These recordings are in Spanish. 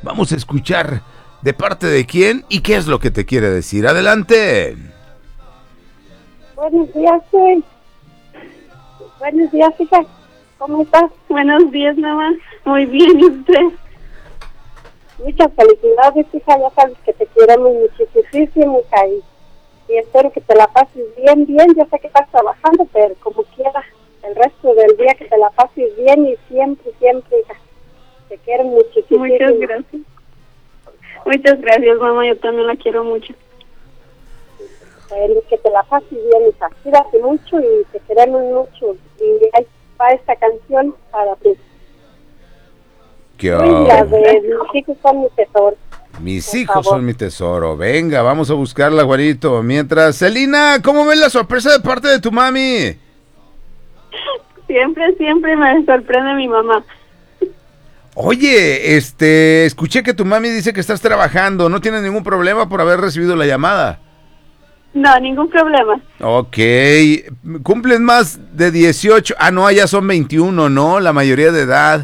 Vamos a escuchar de parte de quién y qué es lo que te quiere decir. Adelante. Buenos días, sí. Buenos días, hija. ¿Cómo estás? Buenos días, mamá. Muy bien, ¿y usted? Muchas felicidades, hija. Ya sabes que te queremos muchísimo, hija. Y espero que te la pases bien. Yo sé que estás trabajando, pero como quieras, el resto del día que te la pases bien y siempre, hija. Te quiero muchísimo. Muchas gracias. Muchas gracias, mamá. Yo también la quiero mucho. Que te la pases bien, hija. Cuídate mucho y te queremos mucho. Y ahí va esta canción para ti. ¿Qué La de Mis hijos son mi tesoro. Mis hijos son mi tesoro. Venga, vamos a buscarla, Juanito. Mientras, Celina, ¿cómo ves la sorpresa de parte de tu mami? Siempre me sorprende mi mamá. Oye, escuché que tu mami dice que estás trabajando. ¿No tienes ningún problema por haber recibido la llamada? No, ningún problema. Ok. ¿Cumplen más de 18? Ah, no, ya son 21, ¿no? La mayoría de edad.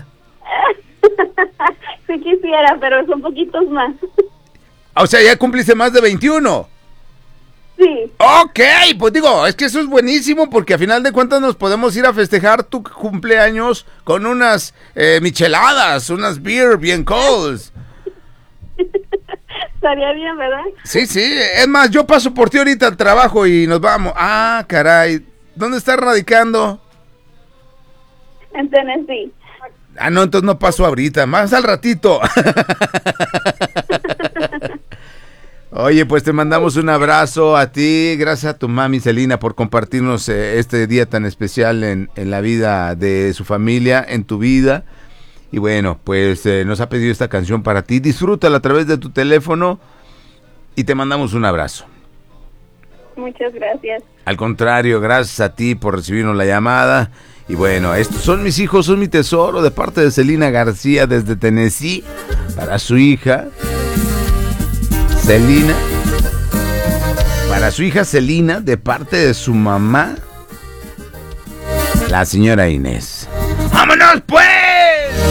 Si quisiera, pero son poquitos más. O sea, ya cumpliste más de 21. Sí. Ok, pues digo, es que eso es buenísimo porque a final de cuentas nos podemos ir a festejar tu cumpleaños con unas micheladas, unas beer bien colds. Estaría bien, ¿verdad? Sí, es más, yo paso por ti ahorita al trabajo y nos vamos. Ah, caray, ¿dónde estás radicando? En Tennessee. Ah, no, entonces no paso ahorita, más al ratito. Oye, pues te mandamos un abrazo a ti, gracias a tu mami Celina por compartirnos este día tan especial en la vida de su familia, en tu vida. Y bueno, pues nos ha pedido esta canción para ti, disfrútala a través de tu teléfono y te mandamos un abrazo. Muchas gracias. Al contrario, gracias a ti por recibirnos la llamada. Y bueno, estos son mis hijos, son mi tesoro, de parte de Celina García desde Tennessee, para su hija Celina, para su hija Celina, de parte de su mamá, la señora Inés. ¡Vámonos pues!